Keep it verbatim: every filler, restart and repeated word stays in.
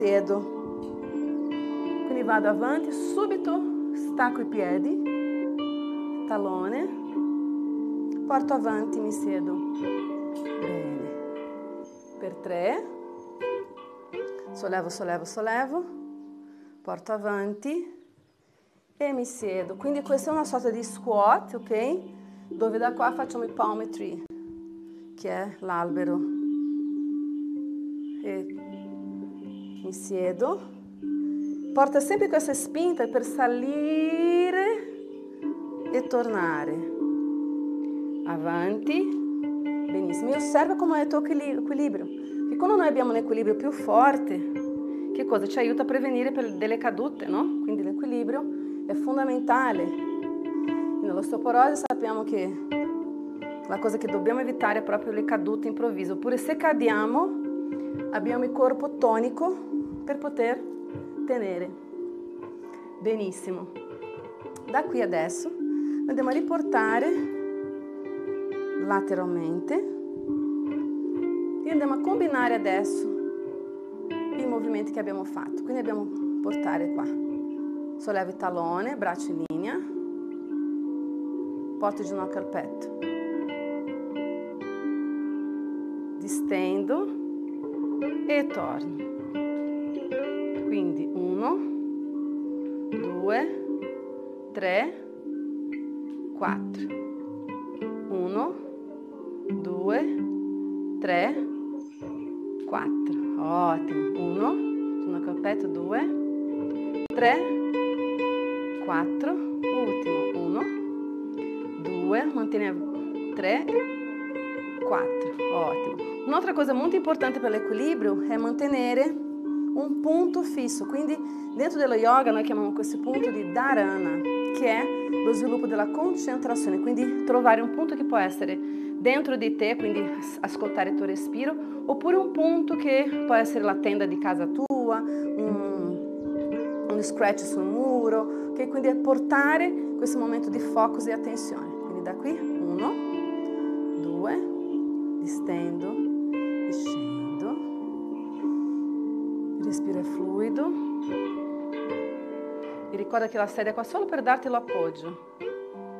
Siedo. Quindi vado avanti, subito stacco i piedi, tallone, porto avanti, mi siedo. Bene. Per tre, sollevo, sollevo, sollevo, porto avanti e mi siedo. Quindi questa è una sorta di squat, ok? Dove da qua facciamo il palm tree, che è l'albero. E mi siedo. Porta sempre questa spinta per salire e tornare. Avanti. Benissimo. E osserva come tocca l'equilibrio. Che quando noi abbiamo un equilibrio più forte, che cosa? Ci aiuta a prevenire per delle cadute, no? Quindi l'equilibrio è fondamentale. Nell'osteoporosi sappiamo che la cosa che dobbiamo evitare è proprio le cadute improvvise. Oppure se cadiamo, abbiamo il corpo tonico per poter tenere. Benissimo. Da qui adesso andiamo a riportare lateralmente e andiamo a combinare adesso i movimenti che abbiamo fatto. Quindi abbiamo portare qua. Sollevo il tallone, braccio in linea, porto il ginocchio al petto. Distendo e torno. Quindi uno, due, tre, quattro. uno, due, tre, quattro. Ottimo. uno, ginocchio al petto, due, tre, quattro. Ultimo. uno, due, mantieni tre, quattro. Ottimo. Un'altra cosa molto importante per l'equilibrio è mantenere un punto fisso. Quindi dentro dello yoga noi chiamiamo questo punto di dharana, che è lo sviluppo della concentrazione. Quindi trovare un punto che può essere dentro di te, quindi ascoltare il tuo respiro, oppure un punto che può essere la tenda di casa tua, un, un scratch sul muro, okay? Quindi è portare questo momento di focus e attenzione. Quindi da qui uno, due, distendo, scendo, il respiro è fluido. E ricorda che la sedia è qua solo per darti l'appoggio.